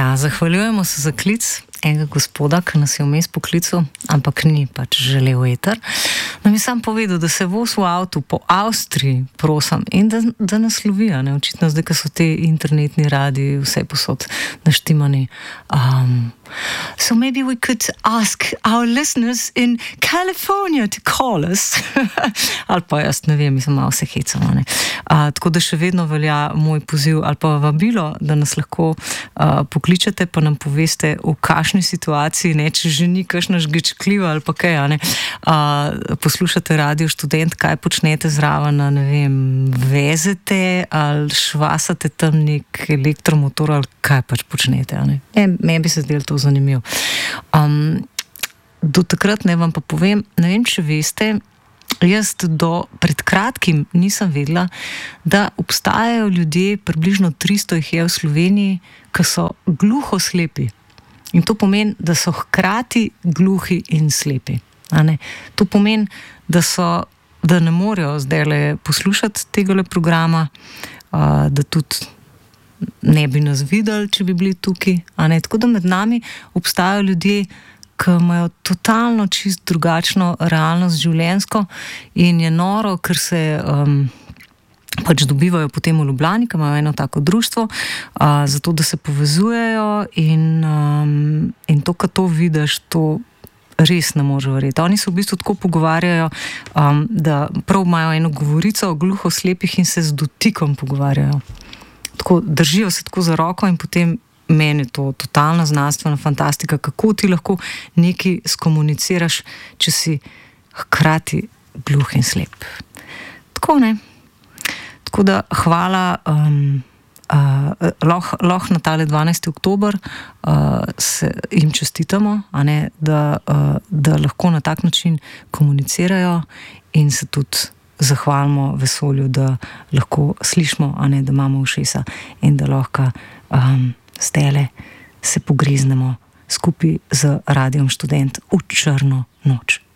Zahvaljujemo se za klic enega gospoda, ki nas je vmes poklical, ampak ni pač želel eter. Nam je sam povedal, da se voz v avtu po Avstriji, prosim, in da nas lovi, ne? Očitno zdaj, ko so te internetni radiji vse posod naštimani. So maybe we could ask our listeners in California to call us. Ali pa jaz ne vem, mislim, malo se hecamo, ne. Tako da še vedno velja moj poziv ali pa vabilo, da nas lahko pokličete, pa nam poveste, v kakšni situaciji, ne, če že ni kakšna žgečkljiva ali pa kaj, ne. Poslušate Radio Študent, kaj počnete zraven, ne vem, vezete ali švasate tam nek elektromotor ali kaj pač počnete, ne. Meni bi se zdelo to zanimivo. Do takrat ne vam pa povem, ne vem, če veste, jaz pred kratkim nisem vedela, da obstajajo ljudje, približno 300 jih je v Sloveniji, ki so gluho slepi. In to pomeni, da so hkrati gluhi in slepi. To pomeni, da ne morejo zdajle poslušati tegale programa, da tudi ne bi nas videli, če bi bili tukaj. Tako da med nami obstajajo ljudje, ki imajo totalno čist drugačno realnost življenjsko in je noro, ker se pač dobivajo potem v Ljubljani, ki imajo eno tako društvo, zato da se povezujejo in to, ko to vidiš, to res ne može verjeti. Oni se v bistvu tako pogovarjajo, da prav imajo eno govorico o gluho slepih in se z dotikom pogovarjajo. Tako, držijo se tako za roko in potem meni je to totalna znanstvena fantastika, kako ti lahko nekaj skomuniciraš, če si hkrati gluh in slep. Tako, ne. Tako da hvala, lahko na tale 12. oktober jim čestitamo, da lahko na tak način komunicirajo in se tudi zahvalimo vesolju, da lahko slišimo, da imamo ušesa in da lahko zdajle se pogriznemo skupaj z Radiom Študent v črno noč.